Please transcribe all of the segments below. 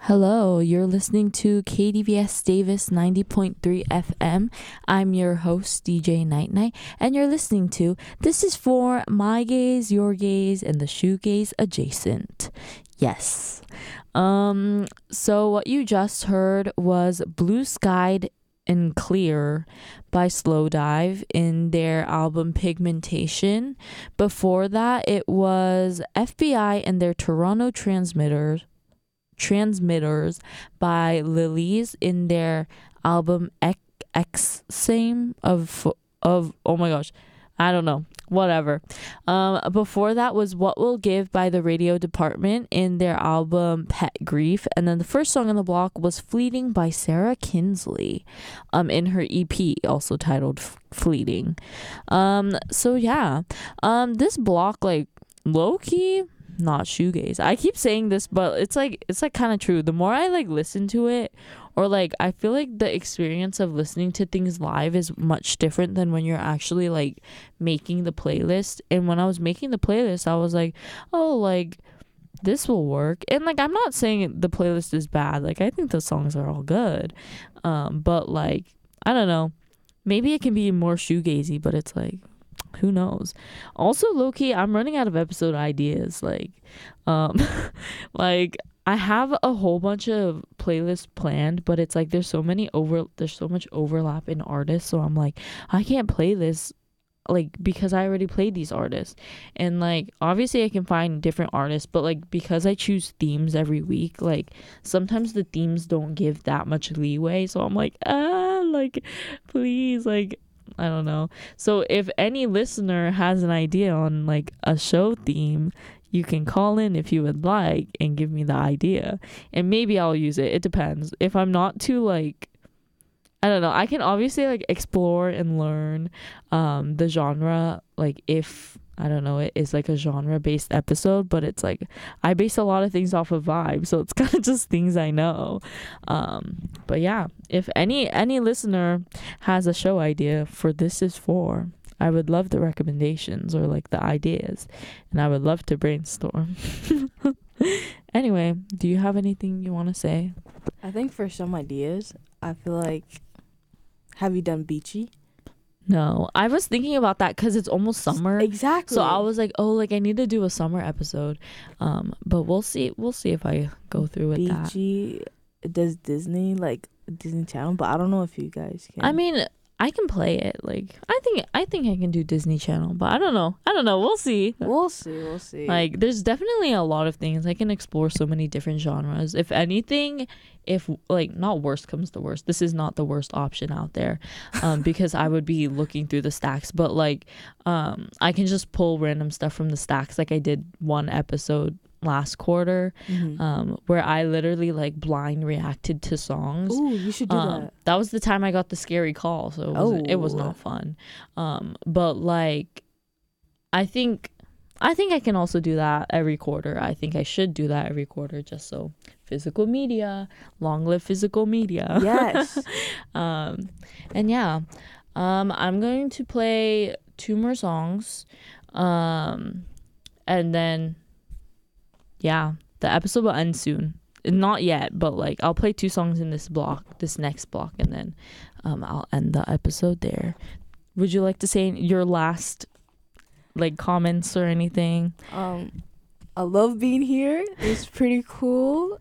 Hello, you're listening to KDVS Davis 90.3 FM. I'm your host, DJ Night Night, and you're listening to This is for My Gaze, Your Gaze, and the Shoegaze Adjacent. Yes. So what you just heard was Blue Skied and Clear by Slowdive in their album Pigmentation. Before that, it was FBI and their Toronto Transmitters by Lilies in their album X Same of oh my gosh, I don't know, whatever. Before that was What Will Give by the Radio Department in their album Pet Grief, and then the first song on the block was Fleeting by Sarah Kinsley in her EP also titled Fleeting. So yeah, this block, like, low-key not shoegaze. I keep saying this, but it's like kind of true. The more I like listen to it, or like I feel like the experience of listening to things live is much different than when you're actually like making the playlist. And when I was making the playlist, I was like, oh, like this will work. And like I'm not saying the playlist is bad. Like I think the songs are all good. But like I don't know. Maybe it can be more shoegazy, but it's like, who knows? Also, low-key, I'm running out of episode ideas. Like like I have a whole bunch of playlists planned, but it's like there's so much overlap in artists, so I'm like, I can't play this like because I already played these artists. And like obviously I can find different artists, but like because I choose themes every week, like sometimes the themes don't give that much leeway, so I'm like, like please, like I don't know. So if any listener has an idea on like a show theme, you can call in if you would like and give me the idea, and maybe I'll use it. It depends. If I'm not too like, I don't know, I can obviously like explore and learn the genre, like if I don't know, it is like a genre based episode, but it's like I base a lot of things off of vibe, so it's kind of just things I know. But yeah, if any listener has a show idea for This Is For, I would love the recommendations or like the ideas, and I would love to brainstorm. Anyway, do you have anything you want to say? I think for some ideas, I feel like, have you done Beachy? No, I was thinking about that because it's almost summer. Exactly. So I was like, oh, like I need to do a summer episode. But we'll see if I go through with that. Beachy does Disney, like Disney Channel, but I don't know if you guys can. I mean, I can play it. Like I think I can do Disney Channel, but I don't know. We'll see. We'll see. Like there's definitely a lot of things. I can explore so many different genres. If anything, if like not worst comes to worst, this is not the worst option out there, because I would be looking through the stacks. But like, I can just pull random stuff from the stacks. Like I did one episode last quarter, where I literally like blind reacted to songs. Ooh, you should do that. That was the time I got the scary call, so it was not fun. But like, I think I can also do that every quarter. I think I should do that every quarter, just so physical media, long live physical media. Yes. And yeah, I'm going to play 2 more songs, and then yeah, the episode will end soon. Not yet, but like I'll play 2 songs in this next block, and then I'll end the episode there. Would you like to say your last like comments or anything? I love being here. It's pretty cool.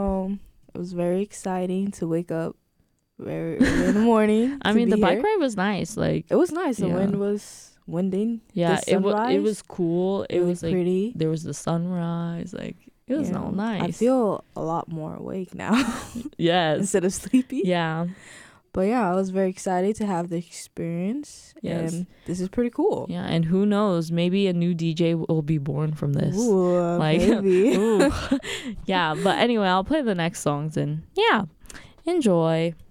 It was very exciting to wake up very early in the morning. I mean, the bike ride was nice. Like it was nice. The yeah. wind was winding. Yeah, it was cool. It really was like pretty. There was the sunrise. Like it was all nice. I feel a lot more awake now. Yes. Instead of sleepy. Yeah. But yeah, I was very excited to have the experience. Yes. And this is pretty cool. Yeah, and who knows, maybe a new DJ will be born from this. Ooh, like maybe. ooh. Yeah, but anyway, I'll play the next songs, and yeah, enjoy.